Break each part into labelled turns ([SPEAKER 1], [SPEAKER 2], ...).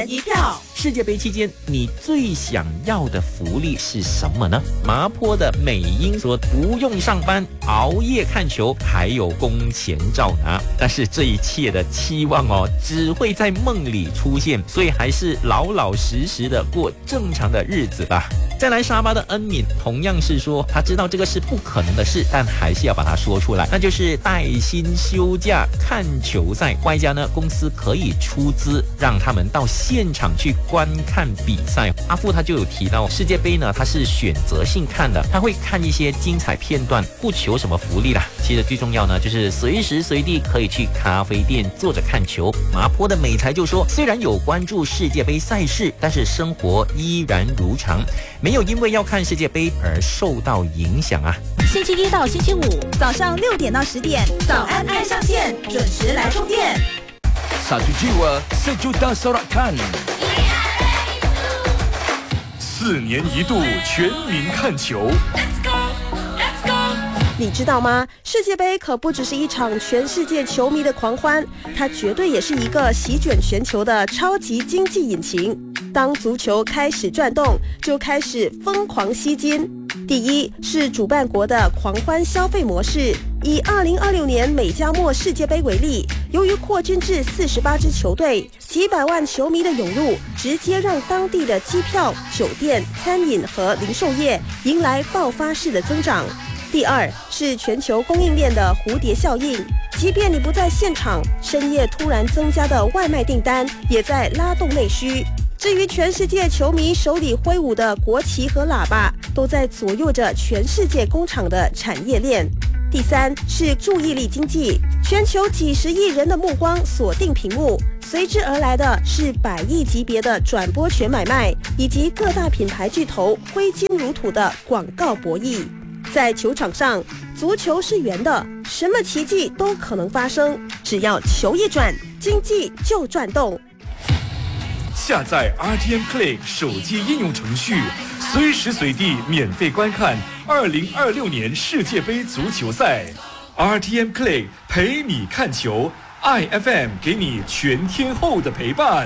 [SPEAKER 1] 人一票。
[SPEAKER 2] 世界杯期间，你最想要的福利是什么呢？麻坡的美英说不用上班，熬夜看球，还有工钱照拿。但是这一切的期望只会在梦里出现，所以还是老老实实的过正常的日子吧。再来沙巴的恩敏同样是说，他知道这个是不可能的事，但还是要把它说出来，那就是带薪休假看球赛，外加呢公司可以出资让他们到现场去观看比赛。阿富他就有提到，世界杯呢他是选择性看的，他会看一些精彩片段，不求什么福利啦。其实最重要呢就是随时随地可以去咖啡店坐着看球。麻坡的美才就说，虽然有关注世界杯赛事，但是生活依然如常，没有因为要看世界杯而受到影响啊。
[SPEAKER 1] 星期一到星期五早上6点到10点，早安爱上线，准时来充电。
[SPEAKER 3] Satu jiwa, sejuta sorakan。4年一度全民看球。
[SPEAKER 4] 你知道吗？世界杯可不只是一场全世界球迷的狂欢，它绝对也是一个席卷全球的超级经济引擎。当足球开始转动，就开始疯狂吸金。第一是主办国的狂欢消费模式。以2026年美加墨世界杯为例，由于扩军至48支球队，几百万球迷的涌入，直接让当地的机票、酒店、餐饮和零售业迎来爆发式的增长。第二是全球供应链的蝴蝶效应，即便你不在现场，深夜突然增加的外卖订单也在拉动内需。至于全世界球迷手里挥舞的国旗和喇叭，都在左右着全世界工厂的产业链。第三是注意力经济，全球几十亿人的目光锁定屏幕，随之而来的是100亿级别的转播权买卖，以及各大品牌巨头挥金如土的广告博弈。在球场上，足球是圆的，什么奇迹都可能发生，只要球一转，经济就转动。
[SPEAKER 3] 下载 RTM Click 手机应用程序，随时随地免费观看2026年世界杯足球赛。RTM Click 陪你看球，IFM 给你全天候的陪伴。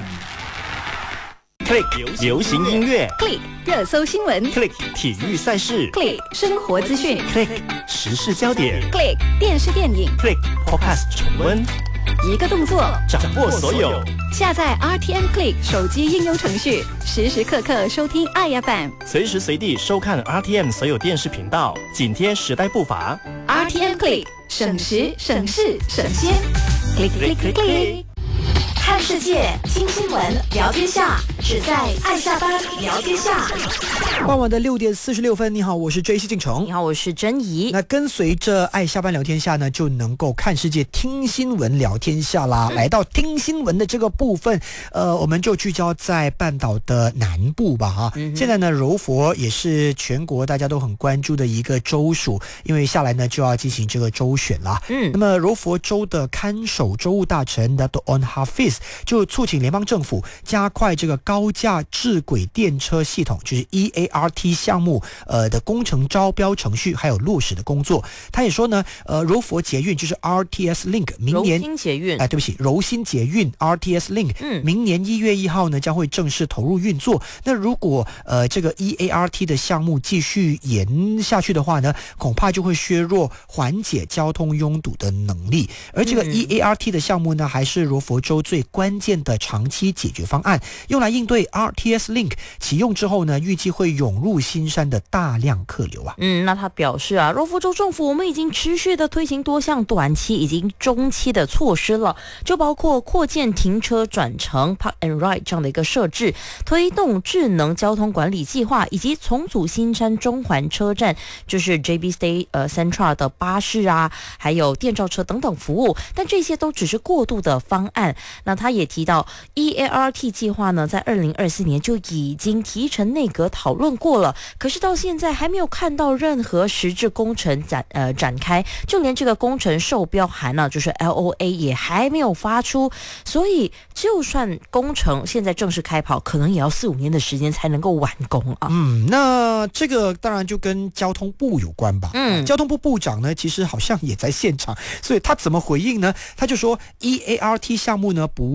[SPEAKER 5] Click 流行音乐
[SPEAKER 1] Click 热搜新闻
[SPEAKER 5] ，Click 体育赛事
[SPEAKER 1] ，Click 生活资讯
[SPEAKER 5] ，Click 时事焦点
[SPEAKER 1] ，Click 电视电影
[SPEAKER 5] ，Click Podcast 重温，
[SPEAKER 1] 一个动作
[SPEAKER 5] 掌握所有。
[SPEAKER 1] 下载 RTM Click 手机应用程序，时时刻刻收听IFM，
[SPEAKER 5] 随时随地收看 RTM 所有电视频道，紧贴时代步伐。
[SPEAKER 1] RTM Click 省时省事省先 ，Click Click Click Click。看世界，听新闻，聊天下，只在爱下班聊天下。
[SPEAKER 6] 傍晚的6点46分，你好，我是 JC 进城。
[SPEAKER 7] 你好，我是珍怡。
[SPEAKER 6] 那跟随着爱下班聊天下呢，就能够看世界、听新闻、聊天下啦。来到听新闻的这个部分，我们就聚焦在半岛的南部吧哈。现在呢，柔佛也是全国大家都很关注的一个州属，因为下来呢就要进行这个州选啦。那么柔佛州的看守州务大臣 Dato' Onn Hafiz 就促请联邦政府加快这个高架智轨电车系统，就是 EART 项目的工程招标程序还有落实的工作。他也说呢，柔佛捷运就是 RTS Link 明年
[SPEAKER 7] 柔新捷运，
[SPEAKER 6] 对不起，柔新捷运 RTS Link 明年1月1号呢将会正式投入运作。那如果这个 EART 的项目继续延下去的话呢，恐怕就会削弱缓解交通拥堵的能力。而这个 EART 的项目呢，还是柔佛州最关键的长期解决方案，用来应对 RTS Link 启用之后呢，预计会涌入新山的大量客流啊。
[SPEAKER 7] 那他表示啊，柔佛州政府我们已经持续的推行多项短期以及中期的措施了，就包括扩建停车转乘 Park and Ride 这样的一个设置，推动智能交通管理计划，以及重组新山中环车站，就是 JB Stay Central 的巴士啊，还有电召车等等服务，但这些都只是过渡的方案。那他也提到 EART 计划呢，在2024年就已经提成内阁讨论过了，可是到现在还没有看到任何实质工程展开，就连这个工程售标函呢，就是 LOA 也还没有发出，所以就算工程现在正式开跑，可能也要4-5年的时间才能够完工啊。
[SPEAKER 6] 那这个当然就跟交通部有关吧。交通部部长呢，其实好像也在现场，所以他怎么回应呢？他就说 EART 项目呢不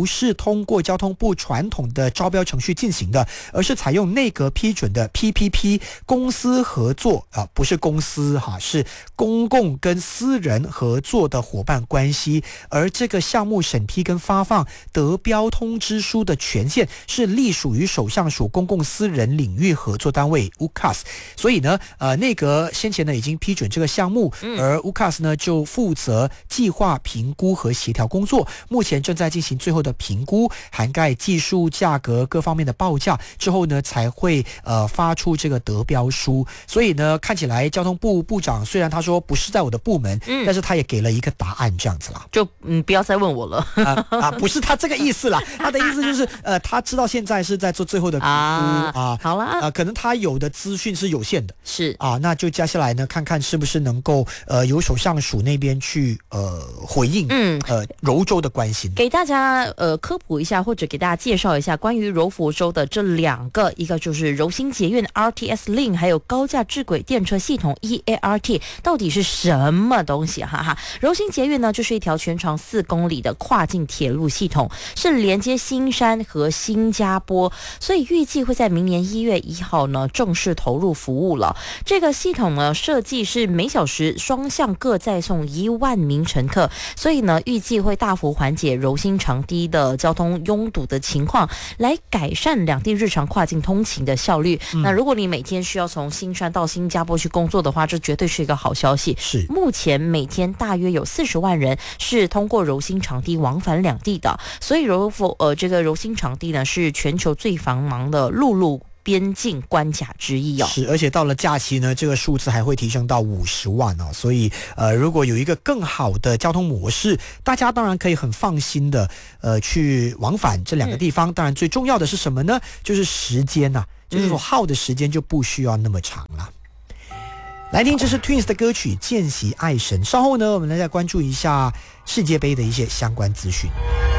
[SPEAKER 6] 不是通过交通部传统的招标程序进行的，而是采用内阁批准的 PPP 公司合作不是公司是公共跟私人合作的伙伴关系。而这个项目审批跟发放得标通知书的权限是隶属于首相署公共私人领域合作单位 UCAS。 所以呢内阁先前呢已经批准这个项目，而 UCAS 呢就负责计划评估和协调工作，目前正在进行最后的评估，涵盖技术、价格各方面的报价之后呢才会发出这个得标书。所以呢看起来交通部部长虽然他说不是在我的部门，但是他也给了一个答案这样子啦，
[SPEAKER 7] 就不要再问我了
[SPEAKER 6] 不是他这个意思啦，他的意思就是他知道现在是在做最后的评估
[SPEAKER 7] 好啦
[SPEAKER 6] 可能他有的资讯是有限的，
[SPEAKER 7] 是
[SPEAKER 6] 那就接下来呢看看是不是能够由首相署那边去回应柔州的关心，
[SPEAKER 7] 给大家科普一下，或者给大家介绍一下关于柔佛州的这两个，一个就是柔新捷运 RTS Link， 还有高架智轨电车系统 EART 到底是什么东西柔新捷运呢就是一条全长4公里的跨境铁路系统，是连接新山和新加坡，所以预计会在明年1月1号呢正式投入服务了。这个系统呢设计是每小时双向各载送1万名乘客，所以呢预计会大幅缓解柔新长堤的交通拥堵的情况，来改善两地日常跨境通勤的效率。那如果你每天需要从新山到新加坡去工作的话，这绝对是一个好消息。
[SPEAKER 6] 是
[SPEAKER 7] 目前每天大约有40万人是通过柔新长堤往返两地的，所以这个柔新长堤呢是全球最繁忙的陆路边境关卡之一
[SPEAKER 6] 是，而且到了假期呢，这个数字还会提升到50万所以如果有一个更好的交通模式，大家当然可以很放心的去往返这两个地方。当然最重要的是什么呢？就是时间就是说耗的时间就不需要那么长了。来听，这是 Twins 的歌曲《见习爱神》。稍后呢，我们来再关注一下世界杯的一些相关资讯。